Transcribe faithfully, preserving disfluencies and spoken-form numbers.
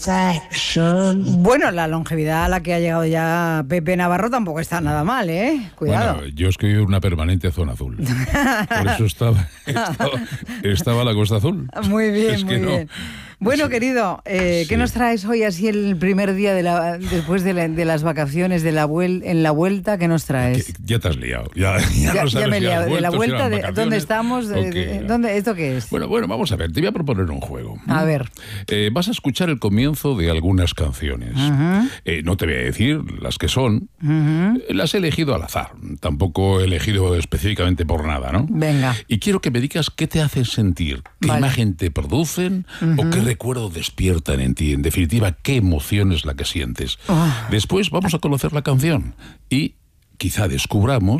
satisfaction. Bueno, la longevidad a la que ha llegado ya Pepe Navarro tampoco está nada mal, ¿eh? Cuidado. Bueno, yo es que vivo en una permanente zona azul. Por eso estaba, estaba, estaba la Costa Azul. Muy bien, es muy que no. bien. Bueno, querido, eh, Sí. ¿qué nos traes hoy así el primer día de la, después de, la, de las vacaciones, de la vuel, en la vuelta? ¿Qué nos traes? Que- ya te has liado. Ya, ya, Ya, no ya sabes me he si has liado. De la vuelto, si vuelta, eran de, vacaciones, ¿dónde estamos? De- o de- qué. ¿dónde, ¿Esto qué es? Bueno, bueno, vamos a ver, te voy a proponer un juego. A ver. Eh, vas a escuchar el comienzo de algunas canciones. Ujú. Eh, no te voy a decir las que son. Ujú. Eh, Las he elegido al azar. Tampoco he elegido específicamente por nada, ¿no? Venga. Y quiero que me digas qué te hacen sentir, qué Vale. imagen te producen o qué recuerdo despiertan en ti. En definitiva, qué emoción es la que sientes. Oh. Después vamos a conocer la canción y quizá descubramos